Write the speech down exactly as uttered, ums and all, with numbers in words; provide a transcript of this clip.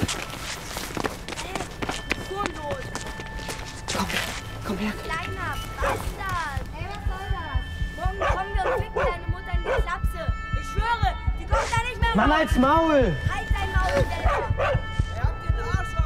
Furlos. Komm, komm her. Kleiner Bastard. Ey, was soll das? Morgen kommen wir und ficken deine Mutter in die Klapse. Ich schwöre, die kommt da nicht mehr raus. Mann, als Maul! Halt dein Maul selber.